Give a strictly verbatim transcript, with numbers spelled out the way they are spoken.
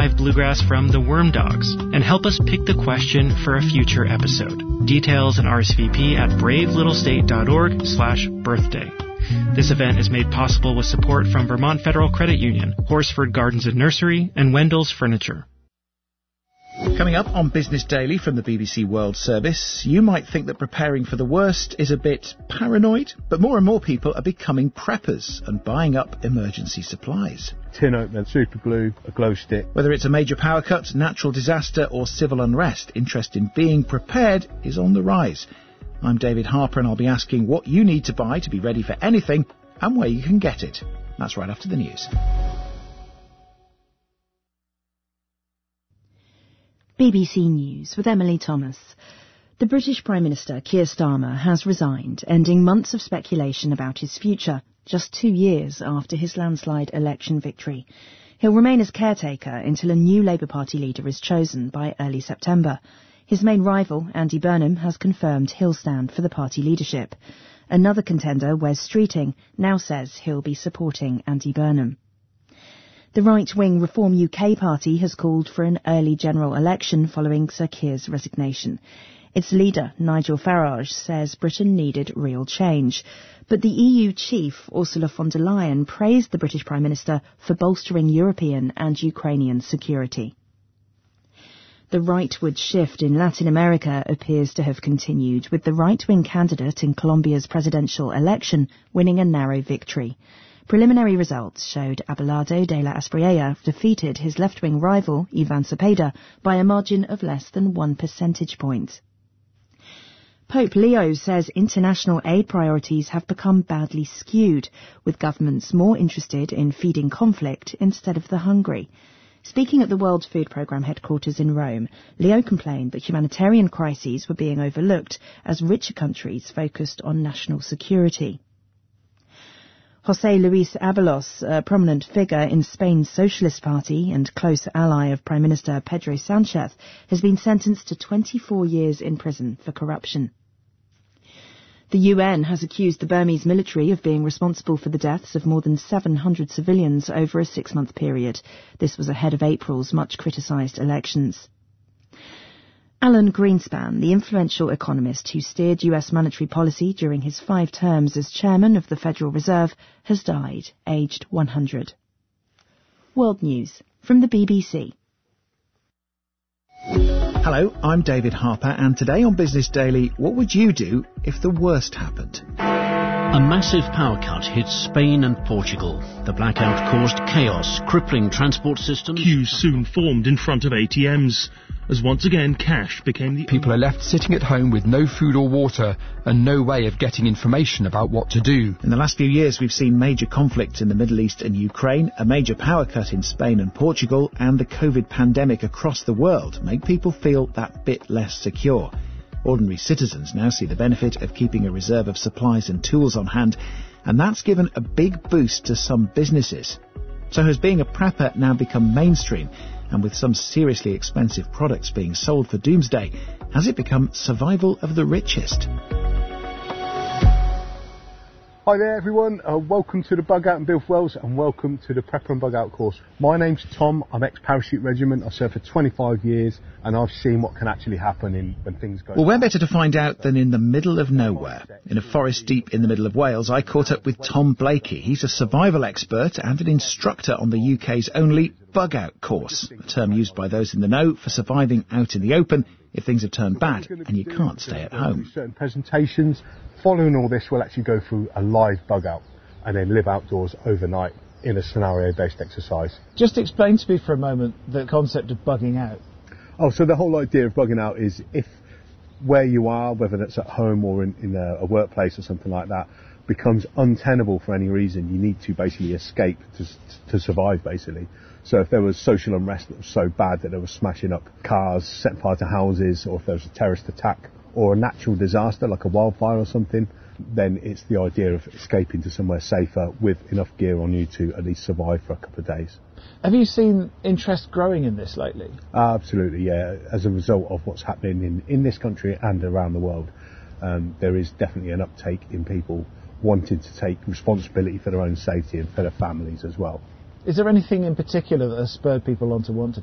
live bluegrass from the Worm Dogs and help us pick the question for a future episode. Details and R S V P at bravelittlestate.org slash birthday. This event is made possible with support from Vermont Federal Credit Union, Horsford Gardens and Nursery, and Wendell's Furniture. Coming up on Business Daily from the B B C World Service, you might think that preparing for the worst is a bit paranoid, but more and more people are becoming preppers and buying up emergency supplies. Tin opener, super glue, a glow stick. Whether it's a major power cut, natural disaster or civil unrest, interest in being prepared is on the rise. I'm David Harper and I'll be asking what you need to buy to be ready for anything and where you can get it. That's right after the news. B B C News with Emily Thomas. The British Prime Minister Keir Starmer has resigned, ending months of speculation about his future, just two years after his landslide election victory. He'll remain as caretaker until a new Labour Party leader is chosen by early September. His main rival, Andy Burnham, has confirmed he'll stand for the party leadership. Another contender, Wes Streeting, now says he'll be supporting Andy Burnham. The right-wing Reform U K party has called for an early general election following Sir Keir's resignation. Its leader, Nigel Farage, says Britain needed real change. But the E U chief, Ursula von der Leyen, praised the British Prime Minister for bolstering European and Ukrainian security. The rightward shift in Latin America appears to have continued, with the right-wing candidate in Colombia's presidential election winning a narrow victory. Preliminary results showed Abelardo de la Espriella defeated his left-wing rival, Ivan Cepeda, by a margin of less than one percentage point. Pope Leo says international aid priorities have become badly skewed, with governments more interested in feeding conflict instead of the hungry. Speaking at the World Food Programme headquarters in Rome, Leo complained that humanitarian crises were being overlooked as richer countries focused on national security. José Luis Ábalos, a prominent figure in Spain's Socialist Party and close ally of Prime Minister Pedro Sánchez, has been sentenced to twenty-four years in prison for corruption. The U N has accused the Burmese military of being responsible for the deaths of more than seven hundred civilians over a six-month period. This was ahead of April's much-criticised elections. Alan Greenspan, the influential economist who steered U S monetary policy during his five terms as chairman of the Federal Reserve, has died, aged one hundred. World News from the B B C. Hello, I'm David Harper, and today on Business Daily, what would you do if the worst happened? A massive power cut hit Spain and Portugal. The blackout caused chaos, crippling transport systems. Queues soon formed in front of A T Ms, as once again cash became the... People are left sitting at home with no food or water and no way of getting information about what to do. In the last few years, we've seen major conflicts in the Middle East and Ukraine, a major power cut in Spain and Portugal, and the COVID pandemic across the world make people feel that bit less secure. Ordinary citizens now see the benefit of keeping a reserve of supplies and tools on hand, and that's given a big boost to some businesses. So has being a prepper now become mainstream? And with some seriously expensive products being sold for doomsday, has it become survival of the richest? Hi there everyone, uh, welcome to the Bug Out in Bilf Wells and welcome to the Prepper and Bug Out course. My name's Tom, I'm ex-parachute regiment, I served for twenty-five years and I've seen what can actually happen in when things go... Well, where better to find out than in the middle of nowhere? In a forest deep in the middle of Wales, I caught up with Tom Blakey. He's a survival expert and an instructor on the U K's only Bug Out course, a term used by those in the know for surviving out in the open if things have turned bad and you can't stay at home. Certain presentations. Following all this, we'll actually go through a live bug out and then live outdoors overnight in a scenario-based exercise. Just explain to me for a moment the concept of bugging out. Oh, so the whole idea of bugging out is if where you are, whether that's at home or in, in a, a workplace or something like that, becomes untenable for any reason, you need to basically escape to, to survive, basically. So if there was social unrest that was so bad that they were smashing up cars, setting fire to houses, or if there was a terrorist attack or a natural disaster like a wildfire or something, then it's the idea of escaping to somewhere safer with enough gear on you to at least survive for a couple of days. Have you seen interest growing in this lately? Uh, absolutely, yeah. As a result of what's happening in, in this country and around the world, um, there is definitely an uptake in people wanting to take responsibility for their own safety and for their families as well. Is there anything in particular that has spurred people on to want to